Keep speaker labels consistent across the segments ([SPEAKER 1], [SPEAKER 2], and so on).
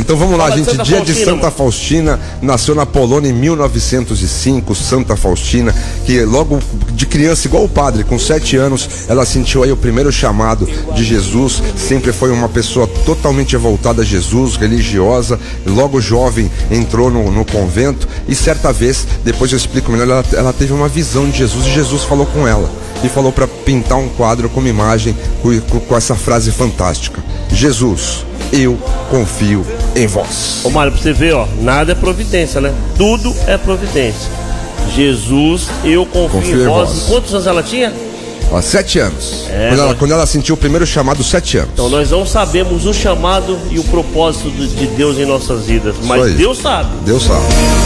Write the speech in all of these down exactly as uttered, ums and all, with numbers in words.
[SPEAKER 1] Então vamos lá,
[SPEAKER 2] Fala
[SPEAKER 1] gente.
[SPEAKER 2] Santa
[SPEAKER 1] Dia
[SPEAKER 2] Faustina,
[SPEAKER 1] de Santa
[SPEAKER 2] mano.
[SPEAKER 1] Faustina, nasceu na Polônia em mil novecentos e cinco, Santa Faustina, que logo de criança, igual o padre, com sete anos, ela sentiu aí o primeiro chamado de Jesus, sempre foi uma pessoa totalmente voltada a Jesus, religiosa, logo jovem entrou no, no convento e certa vez, depois eu explico melhor, ela, ela teve uma visão de Jesus e Jesus falou com ela e falou para pintar um quadro com uma imagem com, com, com essa frase fantástica: Jesus, eu confio em vós.
[SPEAKER 2] Ô Mário, pra você ver, ó, nada é providência, né? Tudo é providência. Jesus, eu confio, confio em vós. vós. E quantos anos ela tinha?
[SPEAKER 1] Há sete anos.
[SPEAKER 2] É,
[SPEAKER 1] quando, ela,
[SPEAKER 2] nós...
[SPEAKER 1] quando ela sentiu o primeiro chamado, sete anos.
[SPEAKER 2] Então nós não sabemos o chamado e o propósito de Deus em nossas vidas, mas Deus sabe.
[SPEAKER 1] Deus sabe.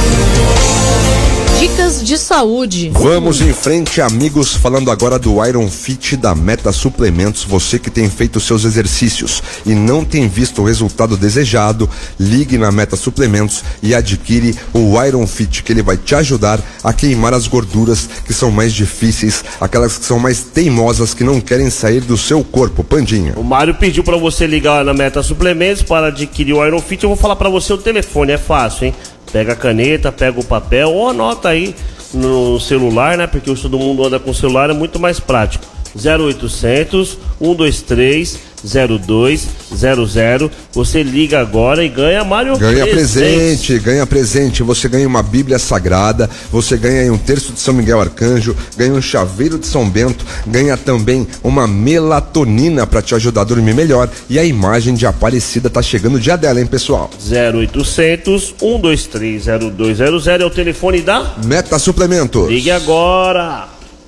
[SPEAKER 3] Dicas de saúde.
[SPEAKER 1] Vamos em frente, amigos, falando agora do Iron Fit da Meta Suplementos. Você que tem feito seus exercícios e não tem visto o resultado desejado, ligue na Meta Suplementos e adquire o Iron Fit, que ele vai te ajudar a queimar as gorduras que são mais difíceis, aquelas que são mais teimosas, que não querem sair do seu corpo. Pandinha.
[SPEAKER 2] O Mário pediu para você ligar na Meta Suplementos para adquirir o Iron Fit. Eu vou falar para você o telefone, é fácil, hein? Pega a caneta, pega o papel ou anota aí no celular, né? Porque hoje todo mundo anda com o celular, é muito mais prático. zero oitocentos, um dois três, zero dois zero zero. Você liga agora e ganha, Mário,
[SPEAKER 1] ganha presente, ganha presente. Você ganha uma Bíblia Sagrada, você ganha um terço de São Miguel Arcanjo, ganha um chaveiro de São Bento, ganha também uma melatonina para te ajudar a dormir melhor. E a imagem de Aparecida tá chegando o dia dela, hein, pessoal?
[SPEAKER 2] zero oitocentos, um dois três, zero dois zero zero é o telefone da
[SPEAKER 1] Meta Suplementos.
[SPEAKER 2] Ligue agora.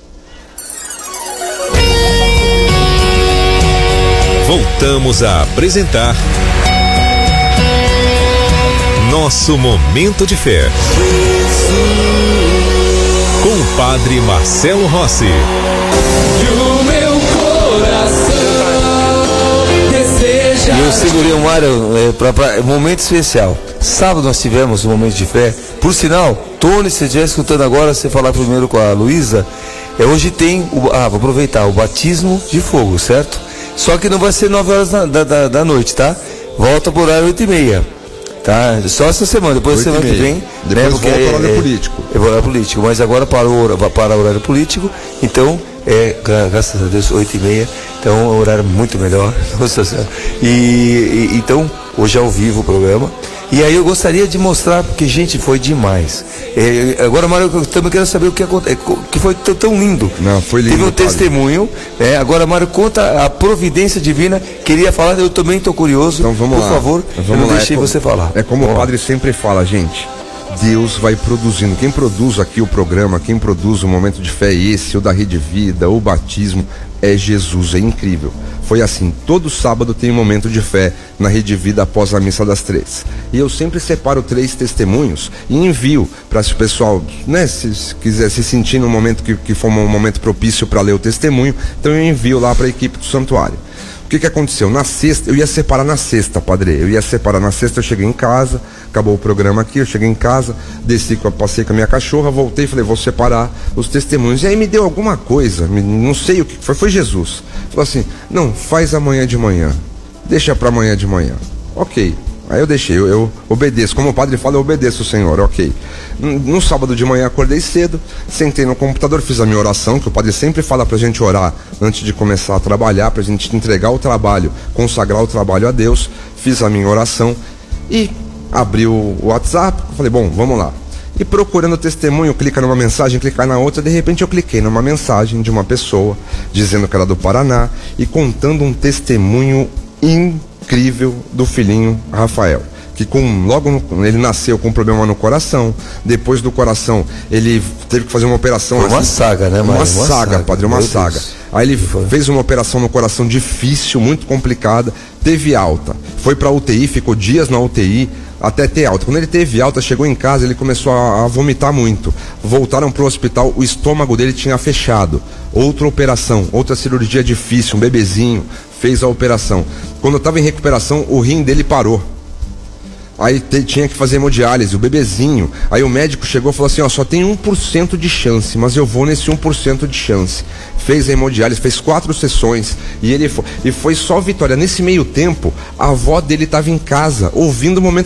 [SPEAKER 4] Voltamos a apresentar Nosso Momento de Fé com o Padre Marcelo Rossi.
[SPEAKER 5] O meu coração deseja.
[SPEAKER 6] E eu segurei o Mário é, para momento especial. Sábado nós tivemos um momento de fé. Por sinal, Tony, se você estiver escutando agora, você falar primeiro com a Luísa, é, hoje tem, o, ah, vou aproveitar, o batismo de fogo, certo? Só que não vai ser nove horas da, da, da noite, tá? Volta por horário oito e meia. Tá? Só essa semana, depois da semana que vem.
[SPEAKER 1] Depois
[SPEAKER 6] né,
[SPEAKER 1] volta é, horário é, político.
[SPEAKER 6] É horário político, mas agora parou para o horário político, então, é, graças a Deus, oito e meia. Então é um horário muito melhor. E, e então, hoje é ao vivo o programa. E aí eu gostaria de mostrar, porque, gente, foi demais. É, agora, Mário, eu também quero saber o que aconteceu, que foi tão, tão lindo.
[SPEAKER 1] Não, foi lindo.
[SPEAKER 6] Teve um padre. testemunho. É, agora, Mário, conta a providência divina. Queria falar, eu também estou curioso.
[SPEAKER 1] Então vamos
[SPEAKER 6] Por
[SPEAKER 1] lá.
[SPEAKER 6] favor,
[SPEAKER 1] vamos
[SPEAKER 6] eu não
[SPEAKER 1] lá.
[SPEAKER 6] deixei
[SPEAKER 1] é como,
[SPEAKER 6] você falar.
[SPEAKER 1] É como
[SPEAKER 6] Bom.
[SPEAKER 1] o padre sempre fala, gente. Deus vai produzindo. Quem produz aqui o programa, quem produz o Momento de Fé, esse, o da Rede Vida, o batismo, é Jesus. É incrível. Foi assim, todo sábado tem um momento de fé na Rede Vida após a missa das três. E eu sempre separo três testemunhos e envio para se o pessoal, né, se, se quiser se sentir no momento que, que for um momento propício para ler o testemunho, então eu envio lá para a equipe do santuário. O que que aconteceu? Na sexta, eu ia separar na sexta, padre. Eu ia separar na sexta, eu cheguei em casa, acabou o programa aqui, eu cheguei em casa, desci, passei com a minha cachorra, voltei e falei, vou separar os testemunhos. E aí me deu alguma coisa, não sei o que foi, foi Jesus. Falou assim, não, faz amanhã de manhã, deixa para amanhã de manhã. Ok. Aí eu deixei, eu, eu obedeço, como o padre fala, eu obedeço o Senhor, ok. No, no sábado de manhã acordei cedo, sentei no computador, fiz a minha oração, que o padre sempre fala pra gente orar antes de começar a trabalhar, pra gente entregar o trabalho, consagrar o trabalho a Deus. Fiz a minha oração e abri o WhatsApp, falei, bom, vamos lá. E procurando testemunho, clica numa mensagem, clicar na outra, de repente eu cliquei numa mensagem de uma pessoa, dizendo que era do Paraná, e contando um testemunho incrível. incrível do filhinho Rafael, que com, logo no, ele nasceu com um problema no coração, depois do coração ele teve que fazer uma operação.
[SPEAKER 6] Foi uma
[SPEAKER 1] assim,
[SPEAKER 6] saga, né,
[SPEAKER 1] Uma,
[SPEAKER 6] uma
[SPEAKER 1] saga,
[SPEAKER 6] saga,
[SPEAKER 1] padre, uma
[SPEAKER 6] Meu
[SPEAKER 1] saga.
[SPEAKER 6] Deus.
[SPEAKER 1] Aí ele fez uma operação no coração difícil, muito complicada, teve alta, foi pra U T I, ficou dias na U T I, até ter alta. Quando ele teve alta, chegou em casa, ele começou a, a vomitar muito. Voltaram pro hospital, o estômago dele tinha fechado. Outra operação, outra cirurgia difícil, um bebezinho, fez a operação. Quando eu estava em recuperação, o rim dele parou. Aí te, tinha que fazer hemodiálise, o bebezinho. Aí o médico chegou e falou assim, ó, só tem um por cento de chance, mas eu vou nesse um por cento de chance. Fez a hemodiálise, fez quatro sessões e ele foi, e foi só vitória. Nesse meio tempo, a avó dele estava em casa, ouvindo o momento